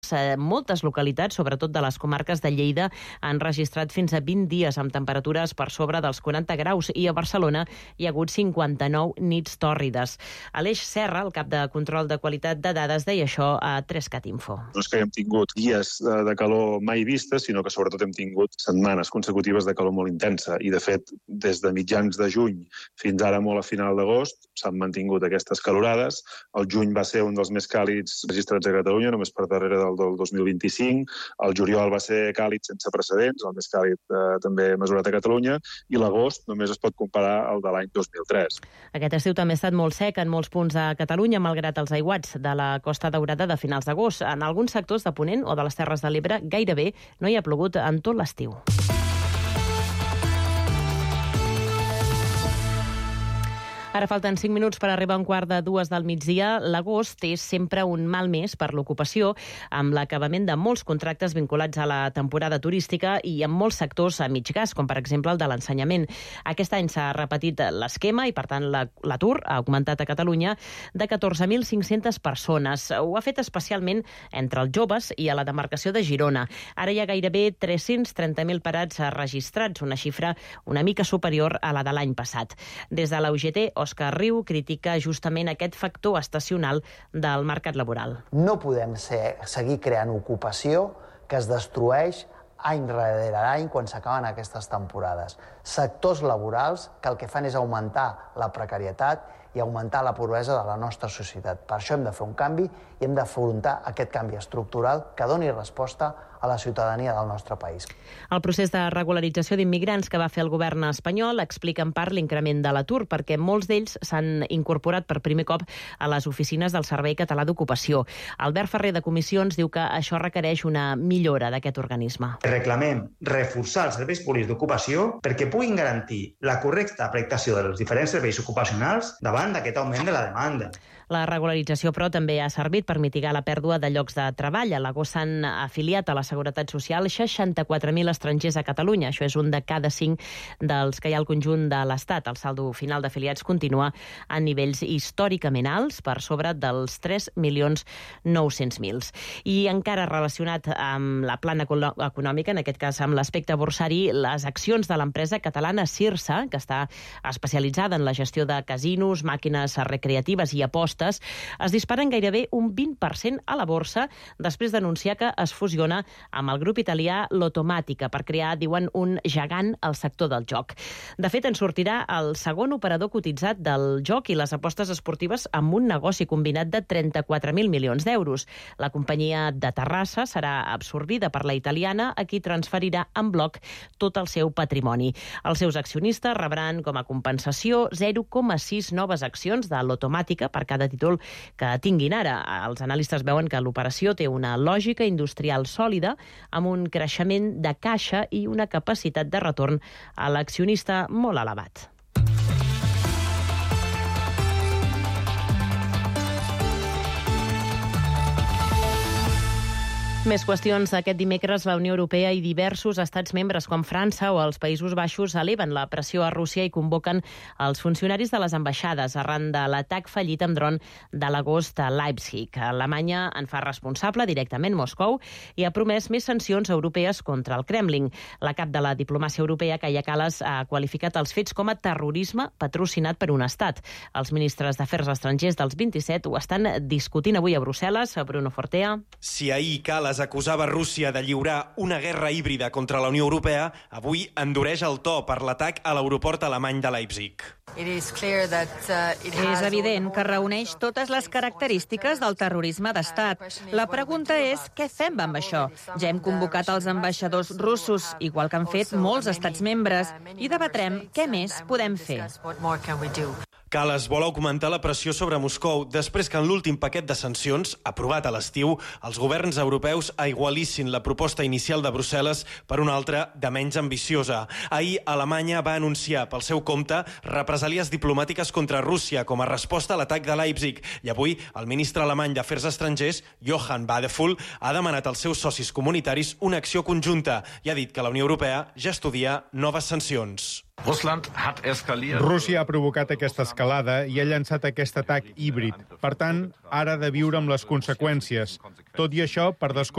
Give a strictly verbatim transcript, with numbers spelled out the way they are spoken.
Moltes localitats, sobretot de les comarques de Lleida, han registrat fins a vint dies amb temperatures per sobre dels quaranta graus i a Barcelona hi ha hagut cinquanta-nou nits tòrrides. Aleix Serra, el cap de control de qualitat de dades, deia això a tres cat info. No és que hem tingut dies de calor mai vistes, sinó que sobretot hem tingut setmanes consecutives de calor molt intensa i, de fet, des de mitjans de juny fins ara molt a final d'agost s'han mantingut aquestes calorades. El juny va ser un dels més càlids registrats a Catalunya, només per darrere del del dos mil vint-i-cinc. El juliol va ser càlid sense precedents, el més càlid eh, també mesurat a Catalunya, i l'agost només es pot comparar al de l'any dos mil tres. Aquest estiu també ha estat molt sec en molts punts de Catalunya, malgrat els aiguats de la Costa Daurada de finals d'agost. En alguns sectors de Ponent o de les Terres de l'Ebre gairebé no hi ha plogut en tot l'estiu. Ara falten cinc minuts per arribar a un quart de dues del migdia. L'agost és sempre un mal mes per l'ocupació, amb l'acabament de molts contractes vinculats a la temporada turística i en molts sectors a mig gas, com per exemple el de l'ensenyament. Aquest any s'ha repetit l'esquema i, per tant, l'atur ha augmentat a Catalunya de catorze mil cinc-centes persones. Ho ha fet especialment entre els joves i a la demarcació de Girona. Ara hi ha gairebé tres-cents trenta mil parats registrats, una xifra una mica superior a la de l'any passat. Des de la U G T, Òscar Riu critica justament aquest factor estacional del mercat laboral. No podem ser, seguir creant ocupació que es destrueix any rere any quan s'acaben aquestes temporades. Sectors laborals que el que fan és augmentar la precarietat i augmentar la pobresa de la nostra societat. Per això hem de fer un canvi i hem d'afrontar aquest canvi estructural que doni resposta a la ciutadania del nostre país. El procés de regularització d'immigrants que va fer el govern espanyol explica en part l'increment de l'atur, perquè molts d'ells s'han incorporat per primer cop a les oficines del Servei Català d'Ocupació. Albert Ferrer, de Comissions, diu que això requereix una millora d'aquest organisme. Reclamem reforçar els serveis públics d'ocupació perquè puguin garantir la correcta prestació dels diferents serveis ocupacionals davant d'aquest augment de la demanda. La regularització, però, també ha servit per mitigar la pèrdua de llocs de treball. A l'agost s'han afiliat a la Seguretat Social seixanta-quatre mil estrangers a Catalunya. Això és un de cada cinc dels que hi ha al conjunt de l'Estat. El saldo final d'afiliats continua a nivells històricament alts, per sobre dels tres milions nou-cents mil. I encara relacionat amb la plana econòmica, en aquest cas amb l'aspecte borsari, les accions de l'empresa catalana Cirsa, que està especialitzada en la gestió de casinos, màquines recreatives i apostes, es disparen gairebé un vint per cent a la borsa després d'anunciar que es fusiona amb el grup italià Lottomatica per crear, diuen, un gegant al sector del joc. De fet, en sortirà el segon operador cotitzat del joc i les apostes esportives amb un negoci combinat de trenta-quatre mil milions d'euros. La companyia de Terrassa serà absorbida per la italiana, a qui transferirà en bloc tot el seu patrimoni. Els seus accionistes rebran com a compensació zero coma sis noves accions de Lottomatica per cada títol que tinguin ara. Els analistes veuen que l'operació té una lògica industrial sòlida, amb un creixement de caixa i una capacitat de retorn a l'accionista molt elevat. Més qüestions d'aquest dimecres. La Unió Europea i diversos estats membres com França o els Països Baixos eleven la pressió a Rússia i convoquen els funcionaris de les ambaixades arran de l'atac fallit amb dron de l'agost a Leipzig. Alemanya en fa responsable directament Moscou i ha promès més sancions europees contra el Kremlin. La cap de la diplomàcia europea, Kaja Kallas, ha qualificat els fets com a terrorisme patrocinat per un estat. Els ministres d'Afers Estrangers dels vint-i-set ho estan discutint avui a Brussel·les. Bruno Fortea. Si ahir Kallas acusava Rússia de lliurar una guerra híbrida contra la Unió Europea, avui endureix el to per l'atac a l'aeroport alemany de Leipzig. És evident que reuneix totes les característiques del terrorisme d'estat. La pregunta és què fem amb això? Ja hem convocat els ambaixadors russos, igual que han fet molts estats membres, i debatrem què més podem fer. Kallas vol augmentar la pressió sobre Moscou després que en l'últim paquet de sancions, aprovat a l'estiu, els governs europeus aigualissin la proposta inicial de Brussel·les per una altra de menys ambiciosa. Ahir, Alemanya va anunciar pel seu compte represàlies diplomàtiques contra Rússia com a resposta a l'atac de Leipzig. I avui, el ministre alemany d'Afers Estrangers, Johann Wadephul, ha demanat als seus socis comunitaris una acció conjunta i ha dit que la Unió Europea ja estudia noves sancions. Rússia ha provocat aquesta escalada i ha llançat aquest atac híbrid. Per tant, ara ha de viure amb les conseqüències. Tot i això, per descomptat,